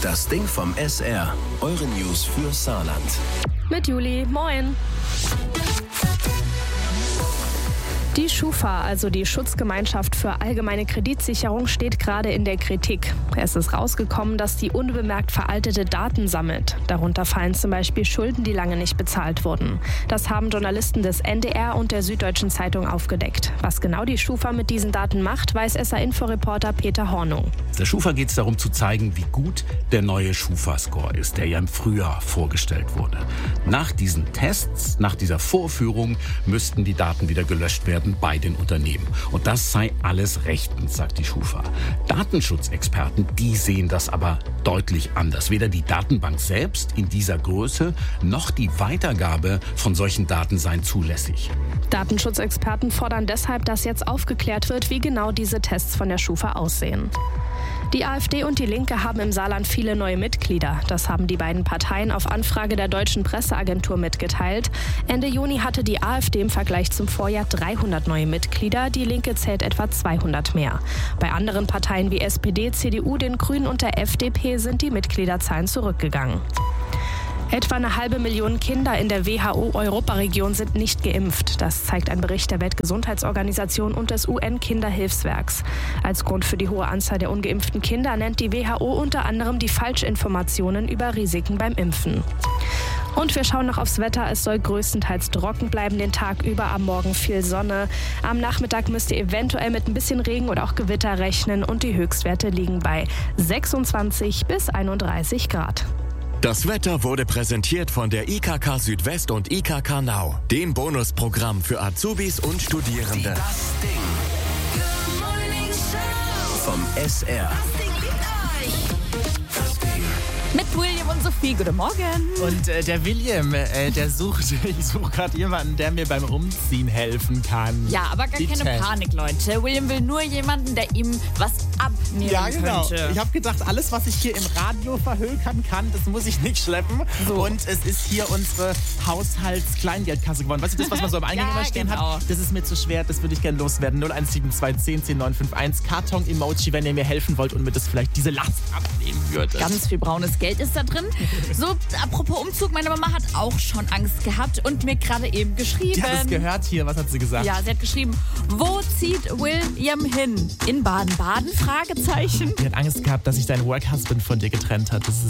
Das Ding vom SR. Eure News für Saarland. Mit Juli. Moin. Die Schufa, also die Schutzgemeinschaft für allgemeine Kreditsicherung, steht gerade in der Kritik. Es ist rausgekommen, dass die unbemerkt veraltete Daten sammelt. Darunter fallen zum Beispiel Schulden, die lange nicht bezahlt wurden. Das haben Journalisten des NDR und der Süddeutschen Zeitung aufgedeckt. Was genau die Schufa mit diesen Daten macht, weiß SA-Info-Reporter Peter Hornung. Der Schufa geht es darum zu zeigen, wie gut der neue Schufa-Score ist, der ja im Frühjahr vorgestellt wurde. Nach diesen Tests, nach dieser Vorführung, müssten die Daten wieder gelöscht werden bei den Unternehmen. Und das sei alles rechtens, sagt die Schufa. Datenschutzexperten, die sehen das aber deutlich anders. Weder die Datenbank selbst in dieser Größe noch die Weitergabe von solchen Daten seien zulässig. Datenschutzexperten fordern deshalb, dass jetzt aufgeklärt wird, wie genau diese Tests von der Schufa aussehen. Die AfD und die Linke haben im Saarland viele neue Mitglieder. Das haben die beiden Parteien auf Anfrage der Deutschen Presseagentur mitgeteilt. Ende Juni hatte die AfD im Vergleich zum Vorjahr 300 neue Mitglieder. Die Linke zählt etwa 200 mehr. Bei anderen Parteien wie SPD, CDU, den Grünen und der FDP sind die Mitgliederzahlen zurückgegangen. Etwa 500.000 Kinder in der WHO-Europaregion sind nicht geimpft. Das zeigt ein Bericht der Weltgesundheitsorganisation und des UN-Kinderhilfswerks. Als Grund für die hohe Anzahl der ungeimpften Kinder nennt die WHO unter anderem die Falschinformationen über Risiken beim Impfen. Und wir schauen noch aufs Wetter. Es soll größtenteils trocken bleiben den Tag über. Am Morgen viel Sonne. Am Nachmittag müsst ihr eventuell mit ein bisschen Regen oder auch Gewitter rechnen. Und die Höchstwerte liegen bei 26 bis 31 Grad. Das Wetter wurde präsentiert von der IKK Südwest und IKK Now, dem Bonusprogramm für Azubis und Studierende. Das Ding vom SR. Mit William und Sophie, guten Morgen. Und der William, ich suche gerade jemanden, der mir beim Umziehen helfen kann. Ja, aber gar Bitte. keine Panik, Leute. William will nur jemanden, der ihm was abnehmen Ja, genau. könnte. Ich habe gedacht, alles, was ich hier im Radio verhökern kann, das muss ich nicht schleppen. So. Und es ist hier unsere Haushaltskleinggeldkasse geworden. Weißt du, das, was man so am Eingang Ja, immer stehen genau. hat, das ist mir zu schwer, das würde ich gerne loswerden. 0172 10 10 951, Karton-Emoji, wenn ihr mir helfen wollt und mir das vielleicht diese Last abnehmen würdet. Ganz viel braunes Geld ist da drin. So, apropos Umzug, meine Mama hat auch schon Angst gehabt und mir gerade eben geschrieben. Die hat es gehört hier, was hat sie gesagt? Ja, sie hat geschrieben, wo zieht William hin? In Baden-Baden? Fragezeichen. Die hat Angst gehabt, dass sich dein Work-Husband von dir getrennt hat. Das